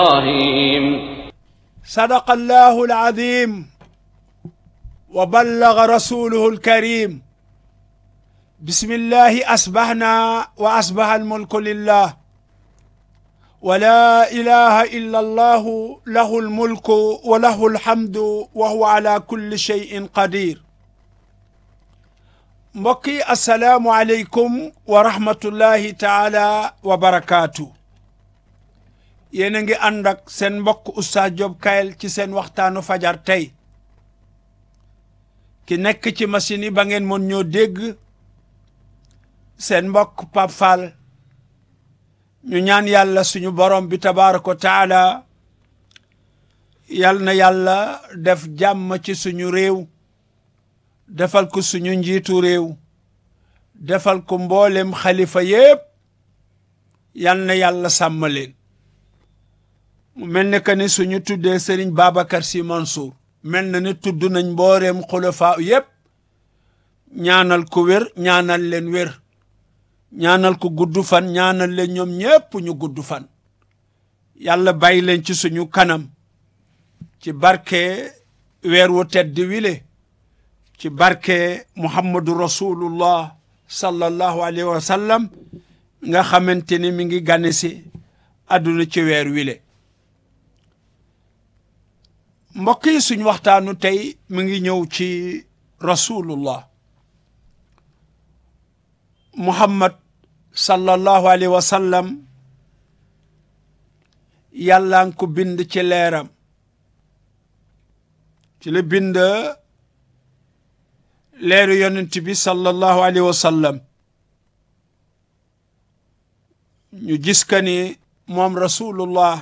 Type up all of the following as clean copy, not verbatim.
إبراهيم. صدق الله العظيم وبلغ رسوله الكريم. بسم الله أصبحنا وأصبح الملك لله ولا إله إلا الله له الملك وله الحمد وهو على كل شيء قدير. mbokki assalaamu aleykum wa rahmatullahi taala wa barakaatu. yéen a ngi ànd ak seen mbokk Oustaz Diop Kayel ci seen waxtaanu fajar tey. ki nekk ci machine yi ba ngeen mën ñoo dégg seen mbokk Pape Fall. ñu ñaan yàlla suñu borom bi tabaaraka wa taala yal na yàlla def jàmm ci suñu réew, defal ko suñu njiitu réew, defal ko mboolem xalifa yépp, yal na yàlla sàmm leen. mu mel ne que ni suñu tuddee Serigne Babacar Sy Mansour mel na ni tudd nañ mbooleem xulafa yépp. ñaanal ko wér, ñaanal leen wér, ñaanal ko gudd fan, ñaanal leen ñoom ñépp ñu gudd fan. yàlla bàyyi leen ci suñu kanam ci barke weer wu tedd wile, ci barke Muhammadu Rasulullah sallallahu alayhi wa sallam nga xamante ni mi ngi gane si àdduna ci weer wile. mbokk yi suñu waxtaanu tey mi ngi ñëw ci Rasulullah Muhammad sallallahu alayhi wa sallam. yàlla nga ko bind ci leeram, ci la bind leeru yonent bi sallallahu alayhi wa sallam. ñu gis ka ni moom Rasulullah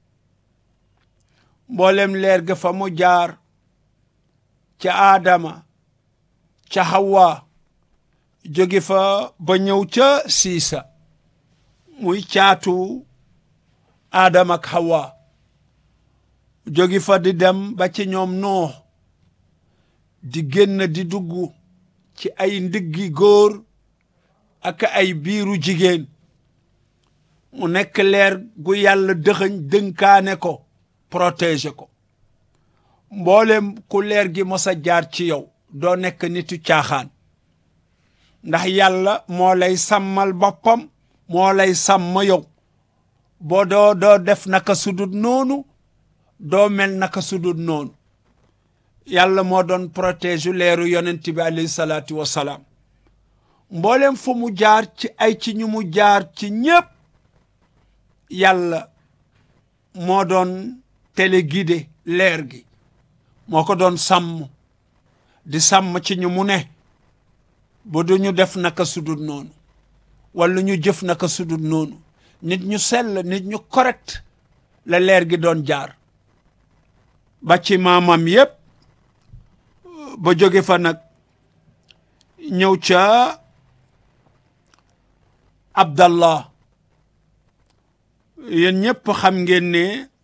mboolem leer ga fa mu jaar ca Aadama ca Hawa jóge fa ba ñëw ca Siisa muy caatu Aadama ak Hawa, jóge fa di dem ba ci ñoom Nuux, di génn di dugg ci ay ndiggi góor ak ay biiru jigéen. mu nekk leer gu yàlla dëxëñ dënkaane ko, protéger ko. mboolem ku leer gi mos a jaar ci yow doo nekk nitu caaxaan, ndax yàlla moo lay sàmmal boppam, moo lay sàmm yow. boo doo def naka sudut noonu, doo mel naka sudut noonu. yàlla moo doon protéger leeru yonent bi alayhi salaatu wassalaam. mboolem fu mu jaar ci ñu mu jaar ci ñépp, yàlla moo doon téléguidé leer gi, moo ko doon sàmm, di sàmm ci ñu mu ne ba duñu def naka sudut noonu wala ñu jëf naka sudut noonu. nit ñu sell, nit ñu correct la leer gi doon jaar ba ci maamam yépp, ba jóge fa nag ñëw ca Abdallah. yéen ñépp xam ngeen ne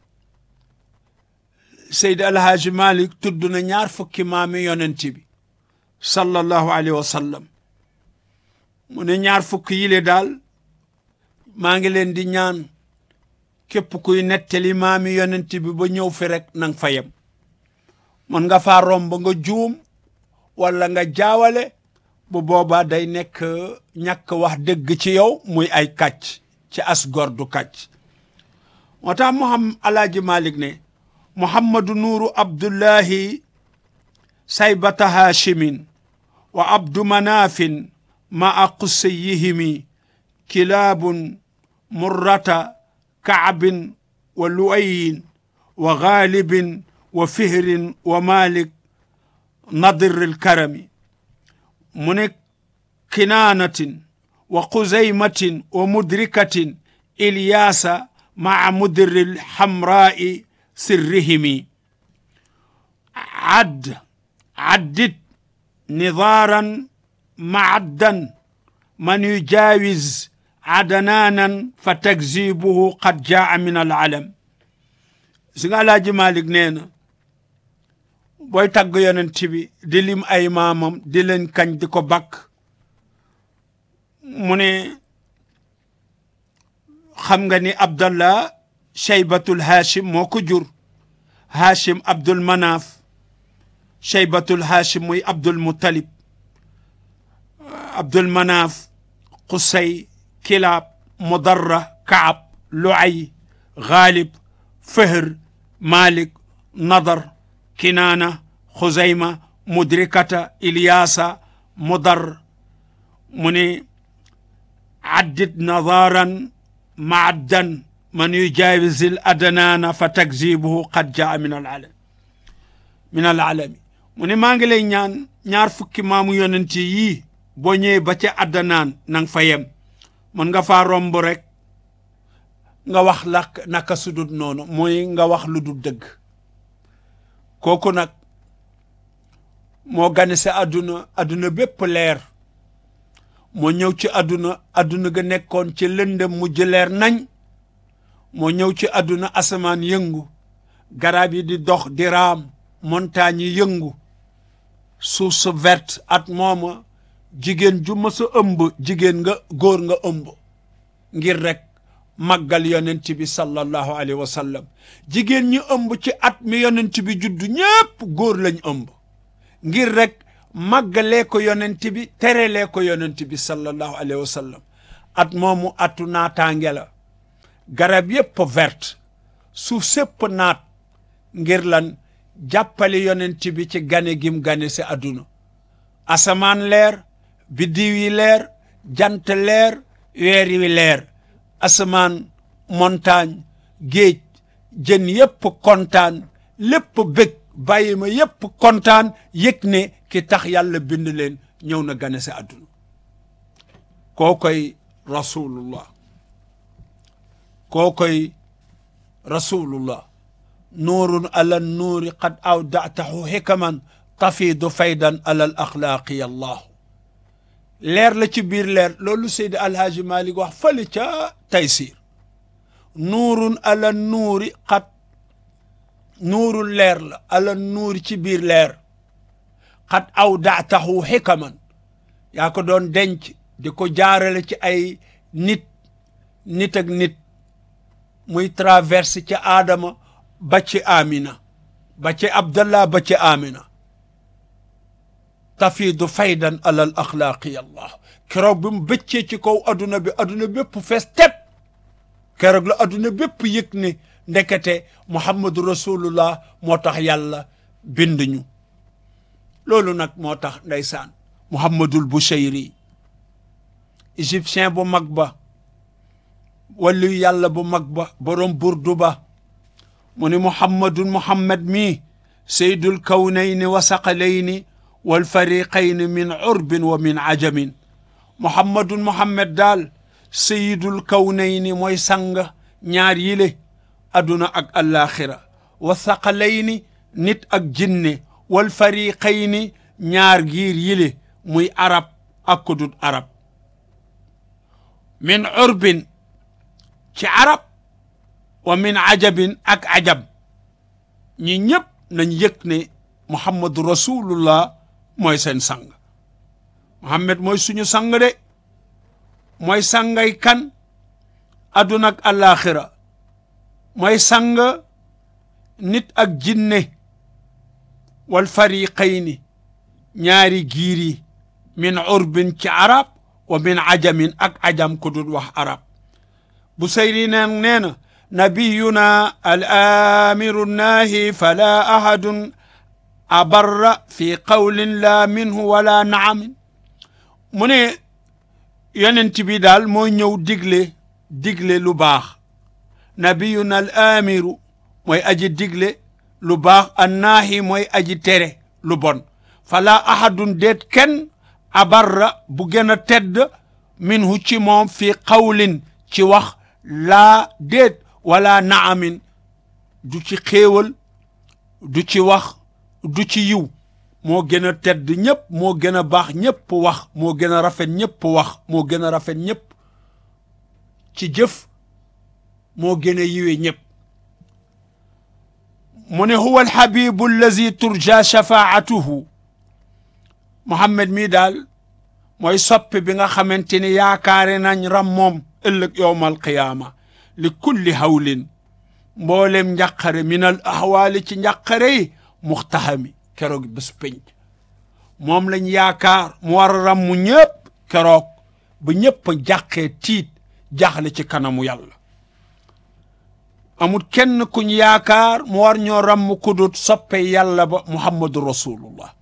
Seyd Alhaaji Malik tudd na 20 maami yonent bi sallallahu alayhi wa sallam. mu ne 20 yile daal maa ngi leen di ñaan képp kuy nettali maami yonent bi ba ñëw fi rek nang fa yem. mën nga faa romb nga juum wala nga jaawale, bu boobaa day nekk ñàkk wax dëgg ci yow, muy ay kàcc ci as gor du kàcc. moo tax Alaaji Malik ne Muhammadu nuuru Abdullahi saybata Haashimin wa abdu manafin maa qusayihimi kilaabun murrata kaabin wa lu'ayin wa gaalibin wa fihrin wa malik nadiril karami. mu ne kinaanatin wa quzaymatin wa mudrikatin ilyaasa maa mudiril hamraai sirrihimi. addit nidaaran maaddan man yujaawiz adanaanan fa takzibuhu qad jaa min alalam. si nga Alaaji Malik nee na booy tagg yonent bi di lim ay maamam di leen kañ di ko bakk, mu ne xam nga ni Abdallah Shaybatul Hashim moo ko jur Hashim Abdul Manaf Shaybatul Hashim muy Abdul Muttalib Abdul Manaf Qusay Kilab Mudarra Kaab Luay Ghalib Fihr Malik Nadar Kinana Khuzayma Mudrikata Ilyasa Mudar mu ni addit nadaran maaddan man yujaawizil adnaana fa takzibuhu qad jaa min alalami mu ni maa ngi lay ñaan ñaar fukki maamu yonent yii boo ñëwee ba ca addanaan nang fa yem mën nga faa romb rek nga wax lak naka sudut noonu mooy nga wax lu dul dëgg kooku nag moo gane sa àdduna bépp leer moo ñëw ci àdduna ga nekkoon ci lëndëm mujj leer nañ moo ñëw ci àdduna asamaan yëngu garab yi di dox di raam montagne yi yëngu suuf su verte at mooma jigéen ju mës a ëmb jigéen nga góor nga ëmb ngir rek màggal yonent bi sallallahu alayhi wa sallam jigéen ñi ëmb ci at mi yonent bi juddu ñépp góor lañ ëmb ngir rek màggalee ko yonent bi terelee ko yonent bi sallallahu alayhi wa sallam at moomu atu naataange la garab yépp verte suuf sépp naat ngir lan jàppale yonent bi ci gane gim gane si àdduna asamaan leer biddiw yi leer jant leer weer yi leer asamaan montagne géej jën yépp kontaan lépp bég bàyyi ma yépp kontaan yëg ne ki tax yàlla bind leen ñëw na gane si àdduna kookoy rasulullah kookoy rasulullah nuurun ala nuuri qad awdatahu hikaman tafiidu faydan ala al axlaaqi allahu leer la ci biir leer loolu Seydi Alhaaji Malik wax fële ca Taysir nuurun ala nuuri qad nuurul leer la ala nuuri ci biir leer qad awdatahu hikaman yaa ko doon denc di ko jaarale ci ay nit ak nit muy traverse ci Adama ba ci Amina ba ci Abdallah ba ci Amina tafiidu faydan alal axlaaqi allah keroog bi mu bëccee ci kaw adduna bépp fees tepp keroog la adduna bépp yëg ne ndekete Muhammadu rasulullah moo tax yàlla bind ñu loolu nag moo tax ndeysaan Muhammadul Bushayri égyptien bu mag ba wàllu yàlla bu mag ba borom burdu ba mu ni Muhammad mii sayyidul kawnayni wa saqalayni wal fariqayni min urbin wa min ajamin Muhammad daal sayyidul kawnayni mooy sang ñaar yile aduna ak alaxira wa saqalayni nit ak jinne wal fariqayni ñaar giir yile muy arab ak kudut arab min urbin ci arab wa min ajabin ak ajab ñi ñëpp nañ yëg ne Muhammadu rasulullah mooy seen sang Muhammad mooy suñu sang de mooy sangay kan aduna ak alaxira mooy sang nit ak jinne wal fariqayni ñaari giir yi min urbin ci arab wa min ajamin ak ajam ku dul wax arab Busayri nee na nabiyuna al amiru naahi fala ahadun abarra fi qawlin la minhu wala naamin mu ne yonent bi daal moo ñëw digle lu baax nabiyuna al amiru mooy aji digle lu baax an naahi mooy aji tere lu bon fala ahadun déet kenn abarra bu gën a tedd minhu ci moom fi qawlin ci wax laa déet wala naamin du ci xéewal du ci wax du ci yiw moo gën a tedd ñëpp moo gën a baax ñëpp wax moo gën a rafet ñëpp wax moo gën a rafet ñëpp ci jëf moo gën a yiwe ñëpp mu ne huwa alhabibu allazi turja shafaatuhu Muhammad mii daal mooy soppi bi nga xamante ni yaakaare nañ ram moom ëllëg yowmal qiyaama li kulli hawlin mboolem njàqare minal ahwaali ci njàqare yi muxtaxami keroog bés penc moom lañ yaakaar mu war a ràmmu ñëpp keroog ba ñëpp a jàqee tiit jaaxle ci kanamu yàlla amul kenn kuñ yaakaar mu war ñoo ràmm kudut soppe yàlla ba muhammadu rasulullah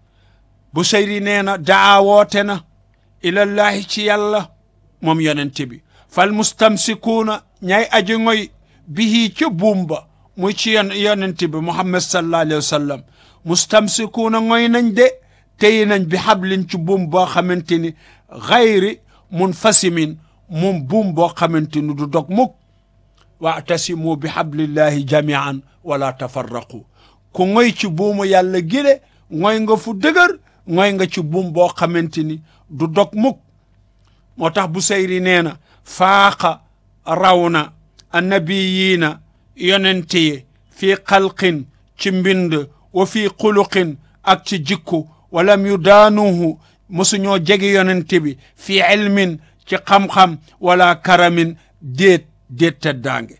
Busayri nee na daa woote na ilallahi ci yàlla moom yonente bi fal mustamsikuuna ñay aji ngoy bihi ci buum ba muy ci yonente bi muhammad sallallahu alayhi wa sallam mustamsikuuna ngoy nañ de tey nañ bi hablin ci buum boo xamante ni xayri munfasimin moom buum boo xamante ni du dog mukk waatasimu bi hablillahi jamian wala tafarraqu ku ngoy ci buumu yàlla gile ngoy nga fu dëgër ngoy nga ci buum boo xamante ni du dog mukk moo tax Busayri nee na faaqa raw na annabiyiina yonente yi fii xalqin ci mbind wa fii xuluqin ak ci jikku walam yu daanuhu mosuñoo jege yonente bi fii ilmin ci xam-xam wala karamin déet teddaange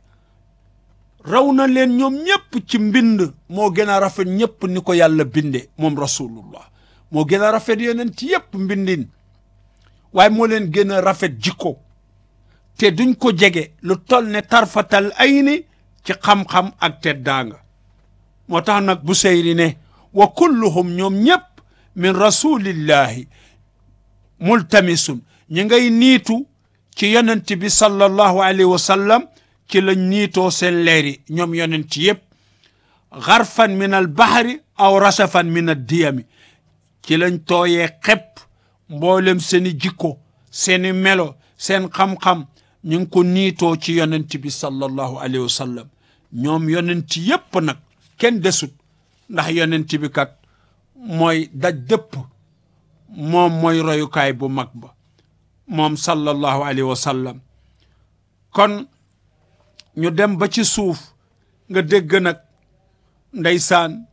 raw na leen ñoom ñëpp ci mbind moo gën a rafet ñëpp ni ko yàlla binde moom rasulullah moo gën a rafet yonent yëpp mbindin waaye moo leen gën a rafet jikko te duñ ko jege lu tol ne tarfatal ayni ci xam-xam ak teddaanga moo tax nag Busayri ne wa kulluhum ñoom ñëpp min rasulillahi multamisun ñi ngay niitu ci yonent bi sallallahu alayhi wa sallam ci lañ niitoo seen leeri ñoom yonent yëpp xarfan min al bahri aw rasafan min ad diyami ci lañ tooyee xepp mboolem seeni jikko seeni melo seen xam-xam ñu ngi ko niitoo ci yonent bi sallallahu alayhi wa sallam ñoom yonent yëpp nag kenn desut ndax yonent bi kat mooy daj dëpp moom mooy royukaay bu mag ba moom sallallahu alayhi wa sallam kon ñu dem ba ci suuf nga dégg nag ndeysaan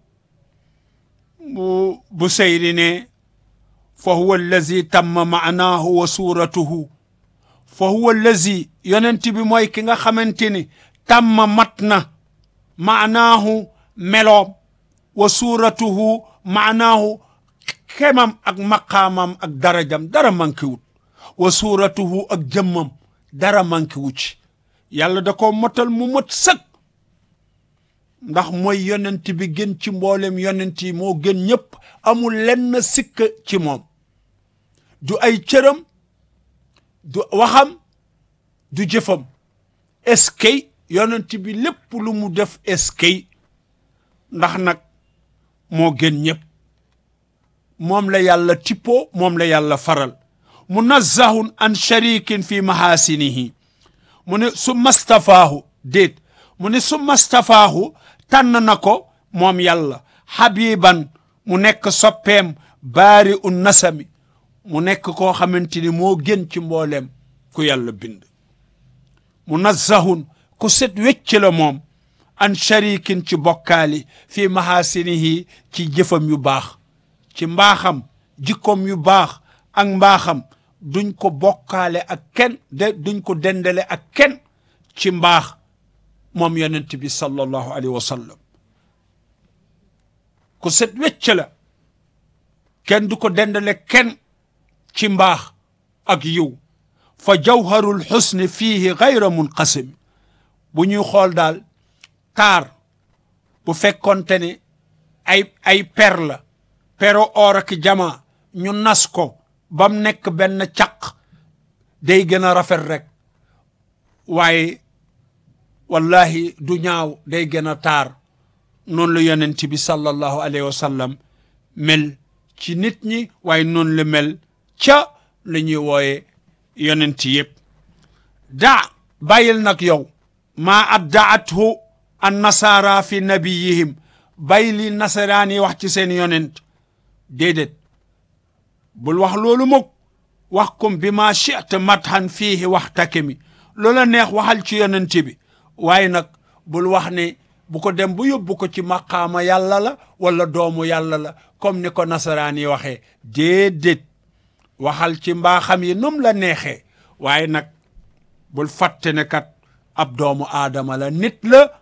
Busayri ne fa huwa allazi tamma maanaahu wa suuratuhu fa huwa allazi yonent bi mooy ki nga xamante ni tamma mat na maanaahu meloom wa suuratuhu maanaahu xemam ak maqaamam ak darajam dara manqué wut wa suuratuhu ak jëmmam dara manqué wu ci yàlla da ko motal mu mot sëkk ndax mooy yonent bi gën ci mboolem yonent yi moo gën ñëpp amul lenn sikk ci moom du ay cëram du waxam du jëfam eskay yonent bi lépp lu mu def eskay ndax nag moo gën ñëpp moom la yàlla tippoo moom la yàlla faral munazzahun an sharikin fi mahasinihi mu ne su mastafaahu déet mu ne su mastafaahu tànn na ko moom yàlla habiban mu nekk soppeem baari un nasami mu nekk koo xamante ni moo gën ci mbooleem ku yàlla bind munazzahun ku set wecc la moom an sharikin ci bokkaali fi mahasinihi ci jëfam yu baax ci mbaaxam jikkoom yu baax ak mbaaxam duñ ko bokkaale ak kenn duñ ko dendale ak kenn ci mbaax moom yonent bi sallallahu alayhi wa sallam ku set wecc la kenn du ko dendale kenn ci mbaax ak yiw fa jawharul xusni fiihi gayra munqasim bu ñuy xool daal taar bu fekkonte ne ay per la pero or ak jama ñu nas ko bam nekk benn caq day gën a rafet rek waaye wallahi du ñaaw day gën a taar noonu la yonent bi sallallahu alayhi wa sallam mel ci nit ñi waaye noonu la mel ca la ñuy wooye yonent yëpp bàyyil nag yow maa addaathu an nasara fi nabiyihim bàyyi li nasaraan yi wax ci seen yonent déedéet bul wax loolu mukk wax kum bi ma shi'ta mathan fiihi waxtakimi loola neex waxal ci yonent bi waaye nag bul wax ne bu ko dem bu yóbbu ko ci maqaama yàlla la wala doomu yàlla la comme ni ko nasaraan yi waxee déedéet waxal ci mbaaxam yi num la neexee waaye nag bul fàtte ne kat ab doomu aadama la nit la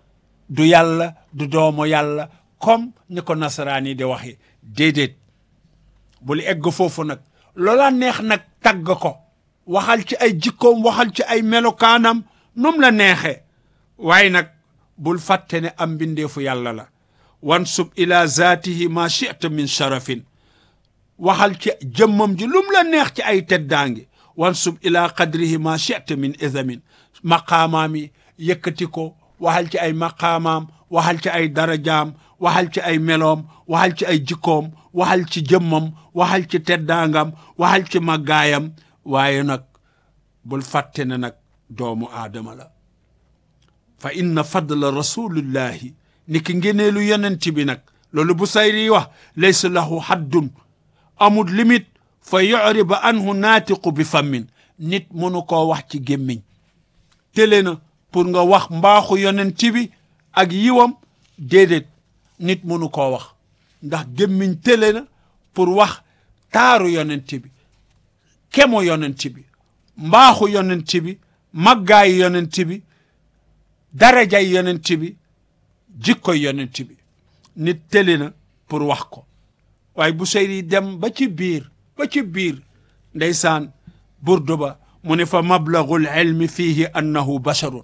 du yàlla du doomu yàlla comme ni ko nasaraan yi di waxee déedéet bul egg foofu nag loola neex nag tagg ko waxal ci ay jikkoom waxal ci ay melokaanam num la neexee waaye nag bul fàtte ne am mbindeefu yàlla la wansub ila zaatihi ma shi'ta min sharafin waxal ci jëmmam ji lum la neex ci ay teddaangi wansub ila qadrihi ma shi'ta min izamin maqaamaam yi yëkkati ko waxal ci ay maqaamaam waxal ci ay darajaam waxal ci ay meloom waxal ci ay jikkoom waxal ci jëmmam waxal ci teddaangam waxal ci màggaayam waaye nag bul fàtte ne nag doomu aadama la fa inna fadla rasulillahi ni ki ngeneelu yonent bi nag loolu Busayri wax laysa lahu haddun amul limite fa yuriba anhu naatiqu bi fammin nit mënu koo wax ci gémmiñ télé na pour nga wax mbaaxu yonent bi ak yiwam déedéet nit mënu koo wax ndax gémmiñ télé na pour wax taaru yonent bi kemo yonent bi mbaaxu yonent bi màggaayu yonent bi darajay yonent bi jikkoy yonent bi nit télé na pour wax ko waaye Busayri dem ba ci biir ndeysaan burdu ba mu ne fa mablagul ilmi fihi annahu basharun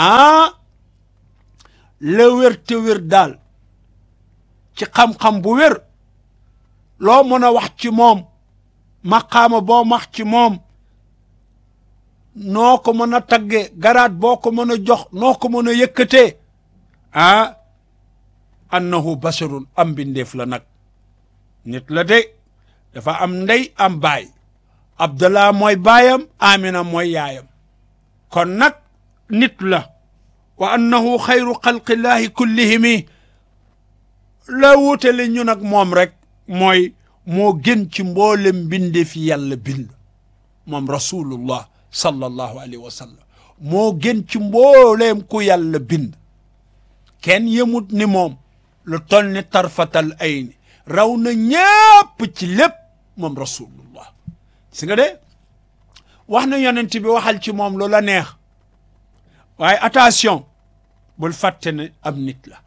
la wér te wér daal ci xam-xam bu wér loo mën a wax ci moom maqaama boo wax ci moom noo ko mën a tagge garaat boo ko mën a jox noo ko mën a yëkkatee annahu basharun am bindeef la nag nit la de dafa am ndey am baay Abdallah mooy baayam Amina mooy yaayam kon nag nit la wa annahu xayru xalqillahi kullihimi la wuutale ñu nag moom rek mooy moo gën ci mboolem mbindeef yàlla bind moom rasulullah sallallahu alayhi wa sallam moo gën ci mbooleem ku yàlla bind kenn yemut ni moom lu tol ni tarfatal ayni raw na ñépp ci lépp moom rasulullah si nga de wax na yonent bi waxal ci moom lu la neex waaye attention bul fàtte ne am nit la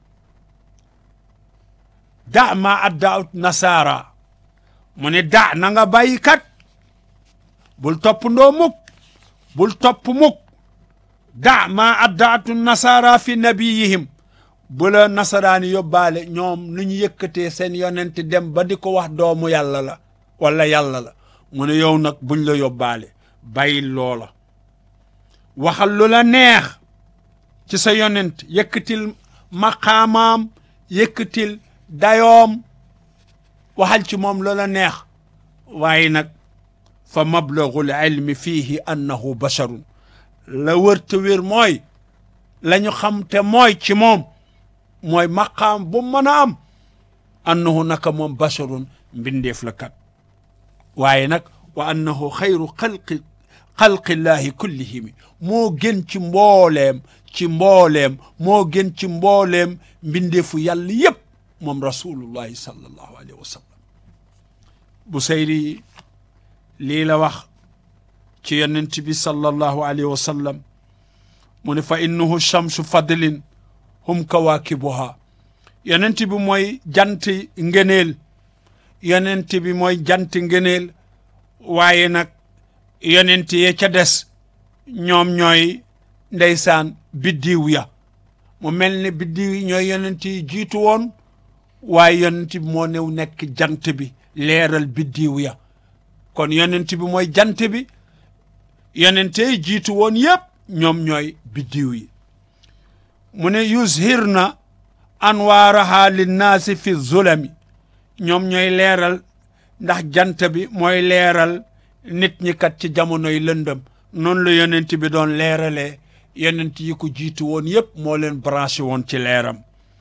da ma addaut nasara mu ne da na nga bàyyi kat bul topp ndoo mukk bul topp mukk da ma addaatu nasara fi nabiyihim bu la nasaraani yóbbaale ñoom nu ñu yëkkatee seen yonent dem ba di ko wax doomu yàlla la wala yàlla la mu ne yow nag buñ la yóbbaale bàyyi loola waxal lu la neex ci sa yonent yëkkatil maqaamaam yëkkatil dayoom waxal ci moom lu la neex waaye nag fa mablagul ilmi fiihi annahu basharun la wër te wér mooy la ñu xam te mooy ci moom mooy maqaam bu mën a am annahu naka moom basharun mbindeef la kat waaye nag wa annahu xayru xalqillahi kullihimi moo gën ci mbooleem moo gën ci mbooleem mbindeefu yàlla yépp moom rasulullahi sallallahu alayhi wa sallam Busayri lii la wax ci yonent bi sallallahu alayhi wa sallam mu ne fa innahu shamsu fadlin hum kawaakibuha yonent bi mooy jant ngëneel yonent bi mooy jant ngëneel waaye nag yonent ye ca des ñoom ñooy ndeysaan biddiw ya mu mel ne biddiw yi ñooy yonent yi jiitu woon waaye yonent bi moo new nekk jant bi leeral biddiw ya kon yonent bi mooy jant bi yonent yi jiitu woon yépp ñoom ñooy biddiw yi mu ne yuzhirna anwaaraha linnaasi fi zulami ñoom ñooy leeral ndax jant bi mooy leeral nit ñi kat ci jamonoy lëndëm noonu la yonent bi doon leeralee yonent yi ko jiitu woon yépp moo leen branché woon ci leeram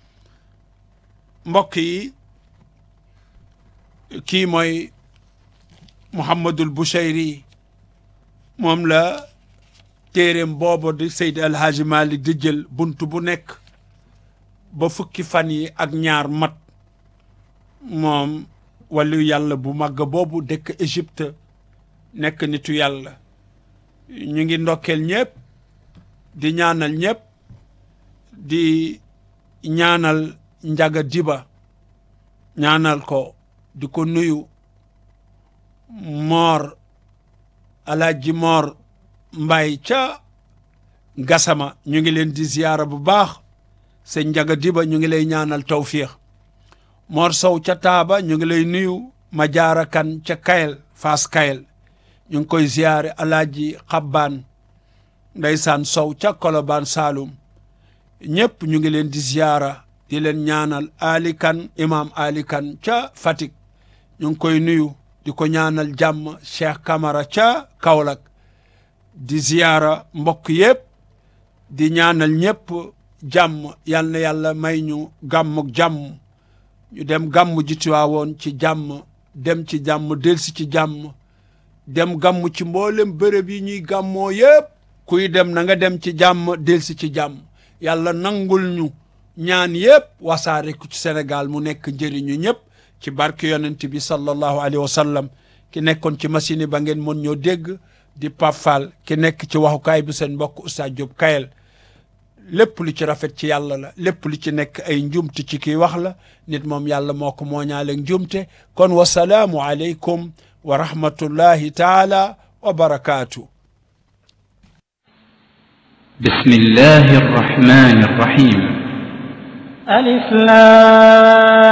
mbokk yi kii mooy Muhammadul Busayri moom la téeréem boobu di Seydi Alhaaji Malik di jël buntu bu nekk ba fukki fan yi ak ñaar mat moom wàllu yàlla bu màgg boobu dëkk Égypte nekk nitu yàlla ñu ngi ndokkeel ñëpp di ñaanal ñëpp di ñaanal Njaga Diba ñaanal ko di ko nuyu Mor Alaaji Mor Mbay ca Gasama ñu ngi leen di ziyaara bu baax sëñ Njaga Diba ñu ngi lay ñaanal tawfiix Mor Sow ca Taaba ñu ngi lay nuyu ma jaara kan ca Kayel Faas Kayel ñu ngi koy ziyaare Alaaji Xabbaan ndeysaan Sow ca Kolobaan Saalum ñëpp ñu ngi leen di ziyaara di leen ñaanal Ali Kan imam Ali Kan ca Fatick ñu ngi koy nuyu di ko ñaanal jàmm Cheikh Camara ca Kaolack di ziyaara mbokk yëpp di ñaanal ñëpp jàmm yal na yàlla may ñu gàmmuk jàmm ñu dem gàmmu ji Tiwaawoon ci jàmm dem ci jàmm delsi ci jàmm dem gàmmu ci mboolem bërëb yi ñuy gàmmoo yëpp kuy dem na nga dem ci jàmm delsi ci jàmm yàlla nangul ñu ñaan yëpp wasaare ku ci Sénégal mu nekk njëriñu ñëpp ci barke yonent bi sallallahu alayhi wa sallam ki nekkoon ci machine ba ngeen mën ñoo dégg di Pape Fall ki nekk ci waxukaay bi seen mbokk Oustaz Diop Kayel lépp lu ci rafet ci yàlla la lépp lu ci nekk ay njumte ci kii wax la nit moom yàlla moo ko mooñaale njumte kon wasalaamu aleykum wa rahmatullahi taala wa barakaatu. bismillahi arrahmani arrahim. alif lam